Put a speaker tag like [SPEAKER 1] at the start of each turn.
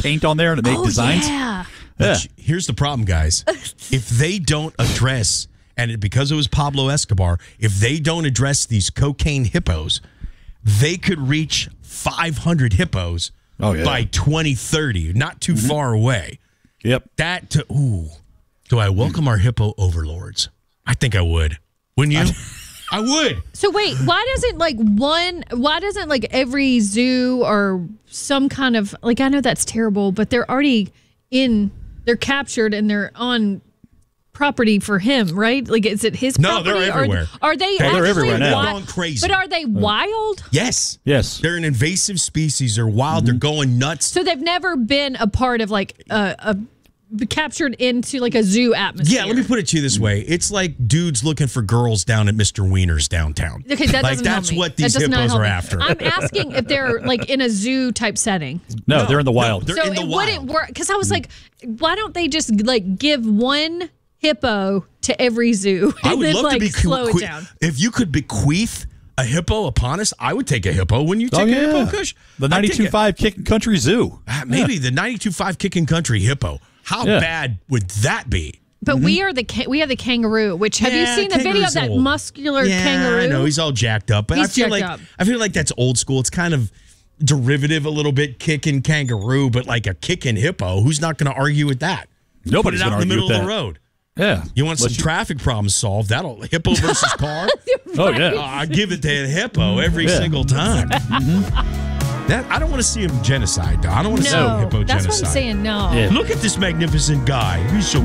[SPEAKER 1] paint on there and make designs.
[SPEAKER 2] Yeah.
[SPEAKER 3] But here's the problem, guys. If they don't address, and because it was Pablo Escobar, if they don't address these cocaine hippos, they could reach 500 hippos by 2030, not too far away.
[SPEAKER 1] Yep.
[SPEAKER 3] Do I welcome our hippo overlords? I think I would. Wouldn't you? I would.
[SPEAKER 2] So wait, why doesn't like every zoo or some kind of, like, I know that's terrible, but they're already they're captured and they're on property for him, right? Like, is it his property?
[SPEAKER 3] No, they're everywhere.
[SPEAKER 2] Are they
[SPEAKER 1] they're
[SPEAKER 2] actually
[SPEAKER 1] everywhere now.
[SPEAKER 3] They're going crazy.
[SPEAKER 2] But are they wild?
[SPEAKER 3] Yes.
[SPEAKER 1] They're
[SPEAKER 3] an invasive species. They're wild. They're going nuts.
[SPEAKER 2] So they've never been a part of like captured into like a zoo atmosphere.
[SPEAKER 3] Yeah, let me put it to you this way. It's like dudes looking for girls down at Mr. Wiener's downtown.
[SPEAKER 2] Okay, that doesn't help
[SPEAKER 3] that's
[SPEAKER 2] me.
[SPEAKER 3] what these hippos are after.
[SPEAKER 2] I'm asking if they're like in a zoo type setting.
[SPEAKER 1] No, they're in the wild.
[SPEAKER 3] They're
[SPEAKER 2] So
[SPEAKER 3] in the
[SPEAKER 2] it
[SPEAKER 3] wild.
[SPEAKER 2] wouldn't work, because I was like, why don't they just like give one hippo to every zoo and
[SPEAKER 3] I would
[SPEAKER 2] then
[SPEAKER 3] love
[SPEAKER 2] like
[SPEAKER 3] to be
[SPEAKER 2] slow it down?
[SPEAKER 3] If you could bequeath a hippo upon us, I would take a hippo. Wouldn't you take a hippo, Kush?
[SPEAKER 1] The 92.5 Kicking Country Zoo.
[SPEAKER 3] Maybe the 92.5 Kicking Country hippo. How bad would that be?
[SPEAKER 2] But we have the kangaroo. Which have you seen the video of that
[SPEAKER 3] old.
[SPEAKER 2] muscular kangaroo?
[SPEAKER 3] I know he's all jacked up, but
[SPEAKER 2] He's
[SPEAKER 3] I feel like that's old school. It's kind of derivative a little bit, kicking kangaroo, but like a kicking hippo. Who's not going to argue with that?
[SPEAKER 1] Nobody's
[SPEAKER 3] Put it out in the middle
[SPEAKER 1] gonna
[SPEAKER 3] of
[SPEAKER 1] argue
[SPEAKER 3] the
[SPEAKER 1] with
[SPEAKER 3] road.
[SPEAKER 1] Yeah.
[SPEAKER 3] You want some traffic problems solved? That'll hippo versus car.
[SPEAKER 1] Oh, yeah.
[SPEAKER 3] I give it to a hippo every single time. That I don't want to see him genocide, though. I don't want to see him hippo
[SPEAKER 2] that's
[SPEAKER 3] genocide.
[SPEAKER 2] what I'm saying. No.
[SPEAKER 1] Yeah.
[SPEAKER 3] Look at this magnificent guy. He's so